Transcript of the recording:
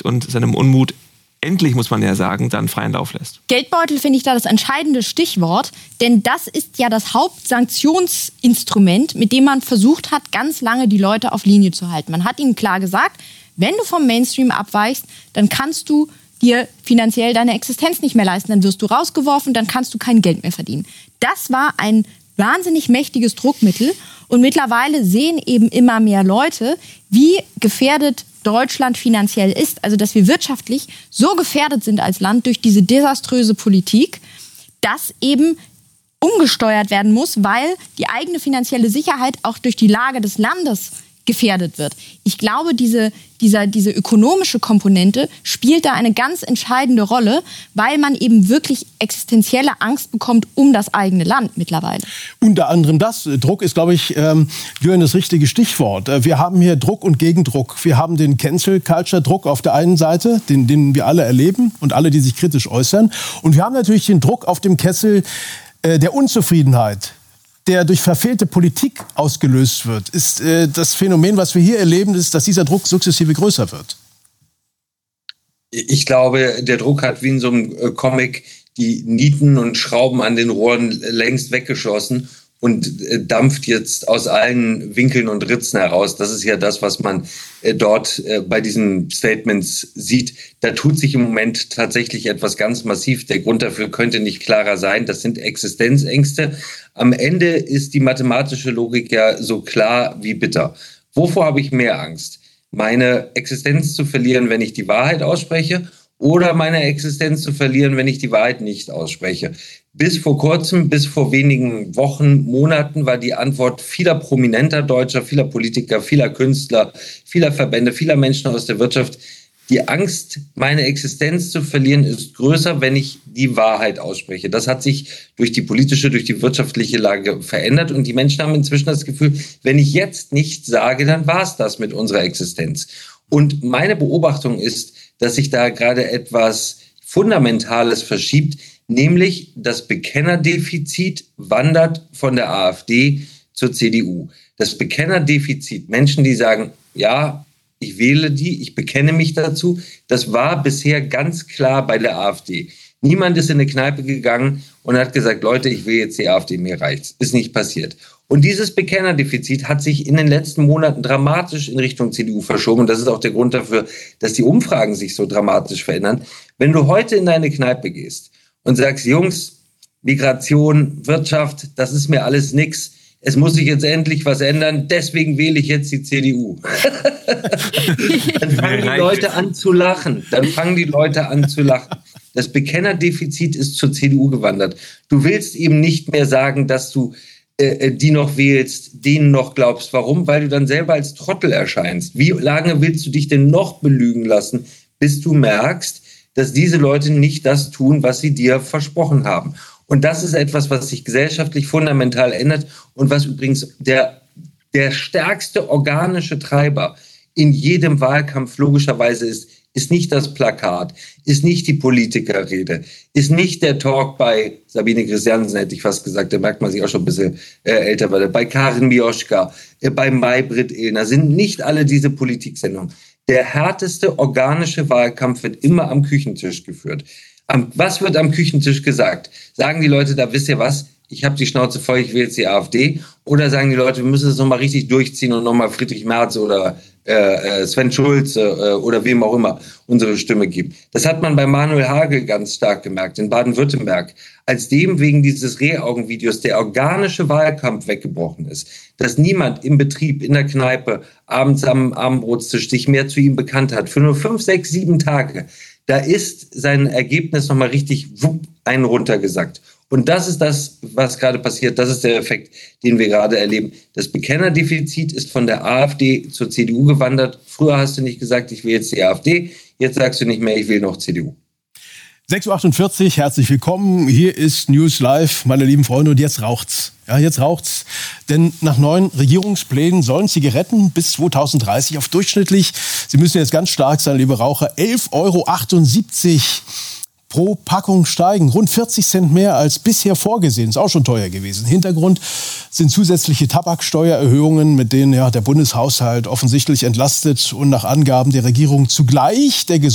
und seinem Unmut endlich, muss man ja sagen, dann freien Lauf lässt. Geldbeutel finde ich da das entscheidende Stichwort, denn das ist ja das Hauptsanktionsinstrument, mit dem man versucht hat, ganz lange die Leute auf Linie zu halten. Man hat ihnen klar gesagt, wenn du vom Mainstream abweichst, dann kannst du dir finanziell deine Existenz nicht mehr leisten, dann wirst du rausgeworfen, dann kannst du kein Geld mehr verdienen. Das war ein wahnsinnig mächtiges Druckmittel und mittlerweile sehen eben immer mehr Leute, wie gefährdet Deutschland finanziell ist, also dass wir wirtschaftlich so gefährdet sind als Land durch diese desaströse Politik, dass eben umgesteuert werden muss, weil die eigene finanzielle Sicherheit auch durch die Lage des Landes gefährdet wird. Ich glaube, diese ökonomische Komponente spielt da eine ganz entscheidende Rolle, weil man eben wirklich existenzielle Angst bekommt um das eigene Land mittlerweile. Unter anderem das. Druck ist, glaube ich, Jürgen, das richtige Stichwort. Wir haben hier Druck und Gegendruck. Wir haben den Cancel-Culture-Druck auf der einen Seite, den wir alle erleben und alle, die sich kritisch äußern. Und wir haben natürlich den Druck auf dem Kessel der Unzufriedenheit, der durch verfehlte Politik ausgelöst wird. Ist das Phänomen, was wir hier erleben, ist, dass dieser Druck sukzessive größer wird? Ich glaube, der Druck hat wie in so einem Comic die Nieten und Schrauben an den Rohren längst weggeschossen und dampft jetzt aus allen Winkeln und Ritzen heraus. Das ist ja das, was man dort bei diesen Statements sieht. Da tut sich im Moment tatsächlich etwas ganz massiv. Der Grund dafür könnte nicht klarer sein. Das sind Existenzängste. Am Ende ist die mathematische Logik ja so klar wie bitter. Wovor habe ich mehr Angst? Meine Existenz zu verlieren, wenn ich die Wahrheit ausspreche, oder meine Existenz zu verlieren, wenn ich die Wahrheit nicht ausspreche? Bis vor kurzem, bis vor wenigen Wochen, Monaten war die Antwort vieler prominenter Deutscher, vieler Politiker, vieler Künstler, vieler Verbände, vieler Menschen aus der Wirtschaft: Die Angst, meine Existenz zu verlieren, ist größer, wenn ich die Wahrheit ausspreche. Das hat sich durch die politische, durch die wirtschaftliche Lage verändert. Und die Menschen haben inzwischen das Gefühl, wenn ich jetzt nichts sage, dann war es das mit unserer Existenz. Und meine Beobachtung ist, dass sich da gerade etwas Fundamentales verschiebt, nämlich das Bekennerdefizit wandert von der AfD zur CDU. Das Bekennerdefizit, Menschen, die sagen, ja, ich wähle die, ich bekenne mich dazu, das war bisher ganz klar bei der AfD. Niemand ist in eine Kneipe gegangen und hat gesagt, Leute, ich will jetzt die AfD, mir reicht's. Ist nicht passiert. Und dieses Bekennerdefizit hat sich in den letzten Monaten dramatisch in Richtung CDU verschoben. Und das ist auch der Grund dafür, dass die Umfragen sich so dramatisch verändern. Wenn du heute in deine Kneipe gehst und sagst, Jungs, Migration, Wirtschaft, das ist mir alles nix, es muss sich jetzt endlich was ändern, deswegen wähle ich jetzt die CDU. Dann fangen die Leute an zu lachen. Das Bekennerdefizit ist zur CDU gewandert. Du willst eben nicht mehr sagen, dass du die noch wählst, denen noch glaubst. Warum? Weil du dann selber als Trottel erscheinst. Wie lange willst du dich denn noch belügen lassen, bis du merkst, dass diese Leute nicht das tun, was sie dir versprochen haben? Und das ist etwas, was sich gesellschaftlich fundamental ändert und was übrigens der stärkste organische Treiber in jedem Wahlkampf logischerweise ist nicht das Plakat, ist nicht die Politikerrede, ist nicht der Talk bei Sabine Christiansen, hätte ich fast gesagt, da merkt man sich auch schon ein bisschen älter, bei Karin Mioschka, bei Maybrit Illner, sind nicht alle diese Politiksendungen. Der härteste organische Wahlkampf wird immer am Küchentisch geführt. Was wird am Küchentisch gesagt? Sagen die Leute, da wisst ihr was, ich habe die Schnauze voll, ich will jetzt die AfD? Oder sagen die Leute, wir müssen es nochmal richtig durchziehen und nochmal Friedrich Merz oder Sven Schulze oder wem auch immer unsere Stimme geben? Das hat man bei Manuel Hagel ganz stark gemerkt, in Baden-Württemberg, als dem wegen dieses Rehaugen-Videos der organische Wahlkampf weggebrochen ist, dass niemand im Betrieb, in der Kneipe, abends am Abendbrotstisch sich mehr zu ihm bekannt hat, für nur 5, 6, 7 Tage. Da ist sein Ergebnis nochmal richtig einen runtergesackt. Und das ist das, was gerade passiert. Das ist der Effekt, den wir gerade erleben. Das Bekennerdefizit ist von der AfD zur CDU gewandert. Früher hast du nicht gesagt, ich will jetzt die AfD. Jetzt sagst du nicht mehr, ich will noch CDU. 6.48 Uhr, herzlich willkommen. Hier ist News Live, meine lieben Freunde. Und jetzt raucht's. Ja, jetzt raucht's. Denn nach neuen Regierungsplänen sollen Zigaretten bis 2030 auf durchschnittlich, Sie müssen jetzt ganz stark sein, liebe Raucher, 11,78 € pro Packung steigen. Rund 40 Cent mehr als bisher vorgesehen. Ist auch schon teuer gewesen. Hintergrund sind zusätzliche Tabaksteuererhöhungen, mit denen der Bundeshaushalt offensichtlich entlastet und nach Angaben der Regierung zugleich der